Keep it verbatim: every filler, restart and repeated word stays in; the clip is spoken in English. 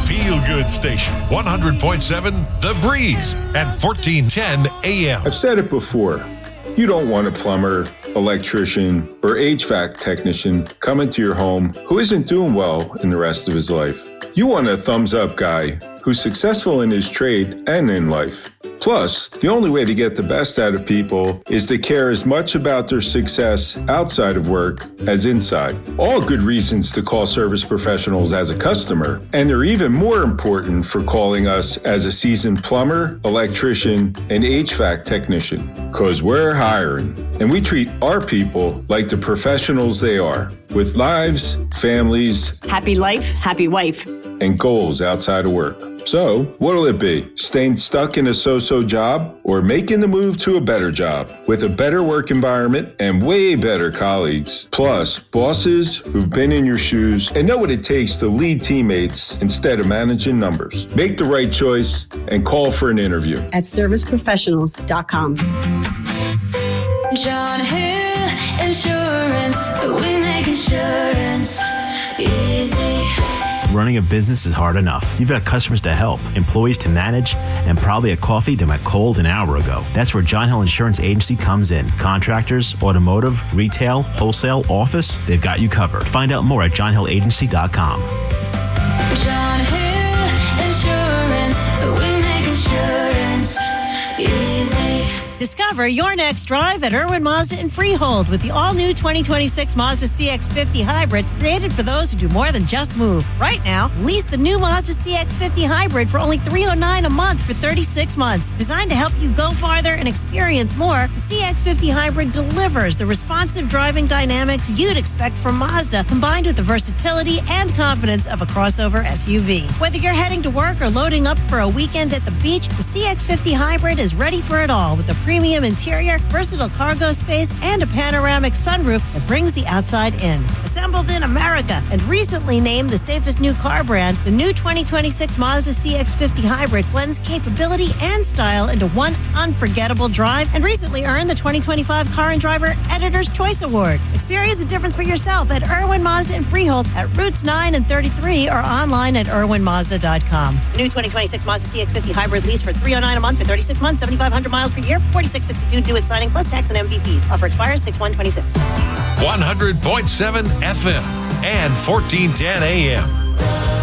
feel-good station. one hundred point seven The Breeze and fourteen ten A M. I've said it before. You don't want a plumber, electrician, or H V A C technician coming to your home who isn't doing well in the rest of his life. You want a thumbs-up guy who's successful in his trade and in life. Plus, the only way to get the best out of people is to care as much about their success outside of work as inside. All good reasons to call Service Professionals as a customer, and they're even more important for calling us as a seasoned plumber, electrician, and H V A C technician. Because we're hiring, and we treat our people like the professionals they are, with lives, families, happy life, happy wife, and goals outside of work. So, what'll it be? Staying stuck in a so-so job or making the move to a better job with a better work environment and way better colleagues? Plus, bosses who've been in your shoes and know what it takes to lead teammates instead of managing numbers. Make the right choice and call for an interview at service professionals dot com. John Hill Insurance, we make insurance easy. Running a business is hard enough. You've got customers to help, employees to manage, and probably a coffee that went cold an hour ago. That's where John Hill Insurance Agency comes in. Contractors, automotive, retail, wholesale, office, they've got you covered. Find out more at john hill agency dot com. John Hill Insurance, we make insurance easy. Discover your next drive at Irwin Mazda in Freehold with the all-new twenty twenty-six Mazda C X fifty Hybrid, created for those who do more than just move. Right now, lease the new Mazda C X fifty Hybrid for only three hundred nine dollars a month for thirty-six months. Designed to help you go farther and experience more, the C X fifty Hybrid delivers the responsive driving dynamics you'd expect from Mazda, combined with the versatility and confidence of a crossover S U V. Whether you're heading to work or loading up for a weekend at the beach, the C X fifty Hybrid is ready for it all with the premium interior, versatile cargo space, and a panoramic sunroof that brings the outside in. Assembled in America and recently named the safest new car brand, the new twenty twenty-six Mazda C X fifty Hybrid blends capability and style into one unforgettable drive and recently earned the twenty twenty-five Car and Driver Editor's Choice Award. Experience the difference for yourself at Irwin Mazda in Freehold at Routes nine and thirty-three or online at irwin mazda dot com. The new twenty twenty-six Mazda C X fifty Hybrid lease for three hundred nine dollars a month for thirty-six months, seventy-five hundred miles per year, forty-six sixty-two due at signing plus tax and M V fees. Offer expires six one twenty-six. one hundred point seven F M and fourteen ten A M.